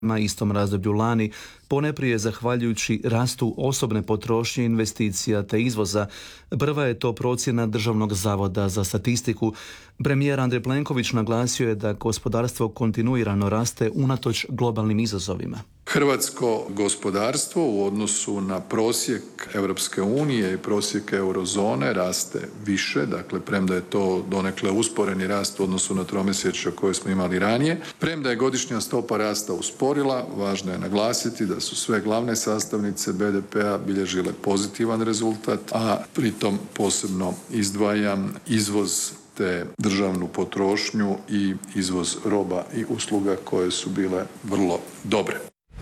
na istom razdoblju lani, ponajprije zahvaljujući rastu osobne potrošnje, investicija te izvoza. Prva je to procjena Državnog zavoda za statistiku. Premijer Andrej Plenković naglasio je da gospodarstvo kontinuirano raste unatoč globalnim izazovima. Hrvatsko gospodarstvo u odnosu na prosjek Europske unije i prosjek eurozone raste više, dakle premda je to donekle usporeni rast u odnosu na tromjesečje koje smo imali ranije. Premda je godišnja stopa rasta usporila, važno je naglasiti da su sve glavne sastavnice BDP-a bilježile pozitivan rezultat, a pritom posebno izdvajam izvoz te državnu potrošnju i izvoz roba i usluga koje su bile vrlo dobre.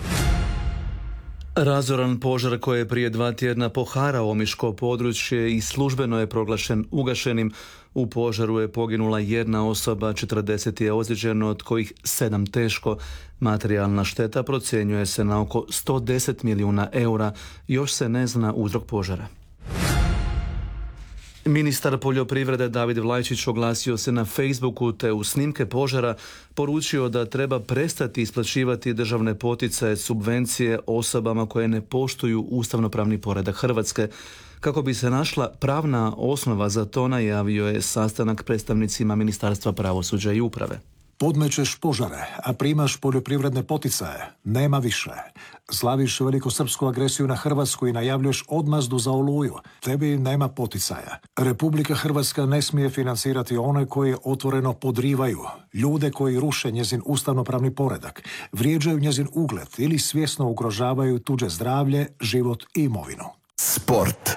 Razoran požar koji je prije 2 tjedna poharao omiško područje i službeno je proglašen ugašenim. U požaru je poginula 1 osoba, 40 je ozlijeđeno, od kojih 7 teško. Materijalna šteta procjenjuje se na oko 110 milijuna eura. Još se ne zna uzrok požara. Ministar poljoprivrede David Vlajčić oglasio se na Facebooku te u snimke požara poručio da treba prestati isplaćivati državne poticaje, subvencije osobama koje ne poštuju ustavnopravni poredak Hrvatske. Kako bi se našla pravna osnova za to, najavio je sastanak predstavnicima Ministarstva pravosuđa i uprave. Podmećeš požare, a primaš poljoprivredne poticaje. Nema više. Slaviš velikosrpsku agresiju na Hrvatsku i najavljuješ odmazdu za Oluju. Tebi nema poticaja. Republika Hrvatska ne smije financirati one koji otvoreno podrivaju, ljude koji ruše njezin ustavnopravni poredak, vrijeđaju njezin ugled ili svjesno ugrožavaju tuđe zdravlje, život i imovinu. Sport.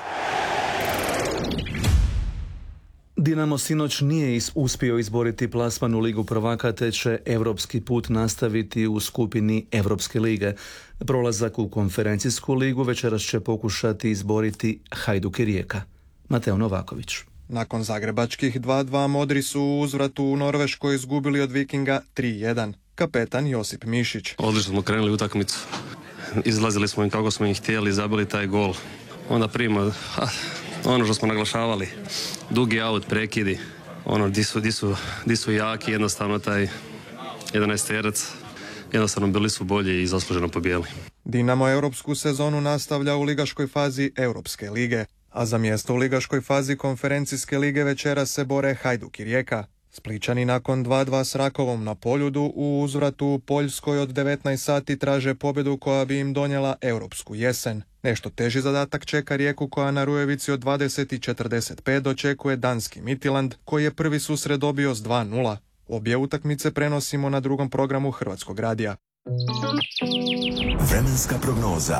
Dinamo sinoć nije uspio izboriti plasman u Ligu prvaka, te će europski put nastaviti u skupini Europske lige. Prolazak u konferencijsku ligu večeras će pokušati izboriti Hajduk i Rijeka. Mateo Novaković. Nakon zagrebačkih 2-2 modri su u uzvratu u Norveškoj izgubili od Vikinga 3-1. Kapetan Josip Mišić. Odlično smo krenuli utakmicu. Izlazili smo im kako smo ih htjeli, zabili taj gol. Onda prima ono što smo naglašavali, dugi aut, prekidi, ono di su jaki, jednostavno taj 11-terac, jednostavno bili su bolji i zasluženo pobijeli. Dinamo europsku sezonu nastavlja u ligaškoj fazi Europske lige, a za mjesto u ligaškoj fazi konferencijske lige večera se bore Hajduk i Rijeka. Splićani nakon 2-2 s Rakovom na Poljudu u uzvratu u Poljskoj od 19 sati traže pobjedu koja bi im donijela europsku jesen. Nešto teži zadatak čeka Rijeku koja na Rujevici od 20:45 dočekuje danski Midtjylland koji je prvi susret dobio s 2:0. Obje utakmice prenosimo na drugom programu Hrvatskog radija. Vremenska prognoza.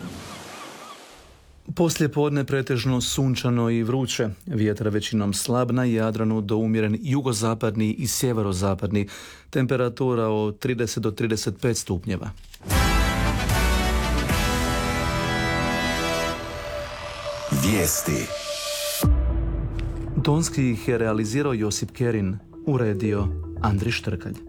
Poslije podne pretežno sunčano i vruće. Vjetar većinom slab, na Jadranu do umjeren jugozapadni i sjeverozapadni. Temperatura od 30 do 35 stupnjeva. Vijesti. Tonski ih je realizirao Josip Kerin, uredio Andri Štrkalj.